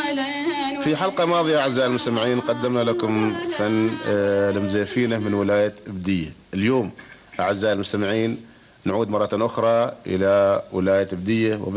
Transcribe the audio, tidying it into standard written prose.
في حلقة ماضية أعزائي المستمعين قدمنا لكم فن المزيفينة من ولاية بدية. اليوم أعزائي المستمعين نعود مرة أخرى إلى ولاية بدية